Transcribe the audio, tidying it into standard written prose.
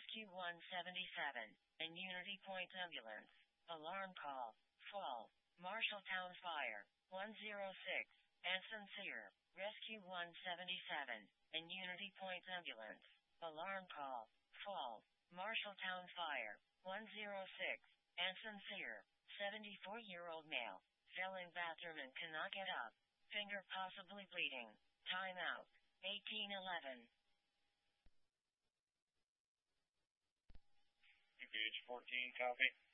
Rescue 177, and Unity Point Ambulance. Alarm call. Fall. Marshalltown Fire. 106. And sincere. Rescue 177, and Unity Point Ambulance. Alarm call. Fall. Marshalltown Fire. 106. And sincere. 74-year-old male. Fell in bathroom and cannot get up. Finger possibly bleeding. Time out. 1811. UPH 14, copy.